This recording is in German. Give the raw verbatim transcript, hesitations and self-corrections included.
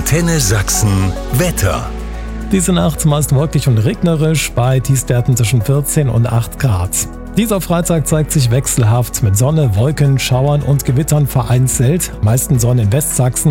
Antenne Sachsen Wetter. Diese Nacht meist wolkig und regnerisch bei Tiefstwerten zwischen vierzehn und acht Grad. Dieser Freitag zeigt sich wechselhaft mit Sonne, Wolken, Schauern und Gewittern vereinzelt, meisten Sonne in Westsachsen.